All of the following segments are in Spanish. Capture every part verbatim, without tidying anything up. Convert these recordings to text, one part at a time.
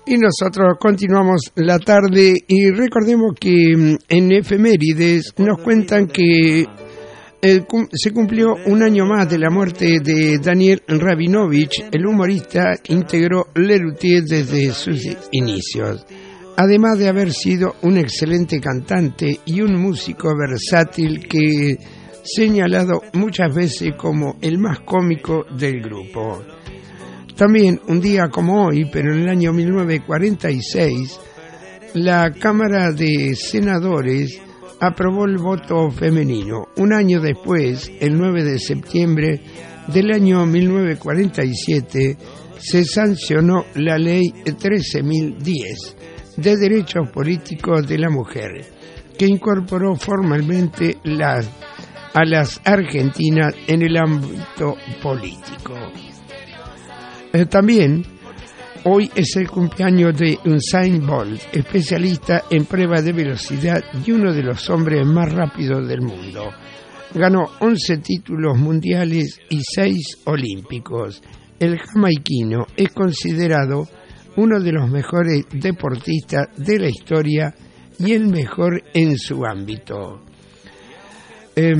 Y nosotros continuamos la tarde y recordemos que en efemérides nos cuentan que eh, cum- se cumplió un año más de la muerte de Daniel Rabinovich, el humorista que integró Lelutier desde sus inicios. Además de haber sido un excelente cantante y un músico versátil que señalado muchas veces como el más cómico del grupo. También un día como hoy, pero en el año mil novecientos cuarenta y seis, la Cámara de Senadores aprobó el voto femenino. Un año después, el nueve de septiembre del año mil novecientos cuarenta y siete, se sancionó la Ley trece mil diez de Derechos Políticos de la Mujer, que incorporó formalmente las, a las argentinas en el ámbito político. Eh, también hoy es el cumpleaños de Usain Bolt, especialista en prueba de velocidad y uno de los hombres más rápidos del mundo. Ganó once títulos mundiales y seis olímpicos. El jamaiquino es considerado uno de los mejores deportistas de la historia y el mejor en su ámbito. Eh,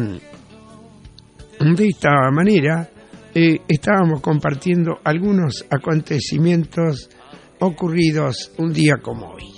de esta manera, Eh, estábamos compartiendo algunos acontecimientos ocurridos un día como hoy.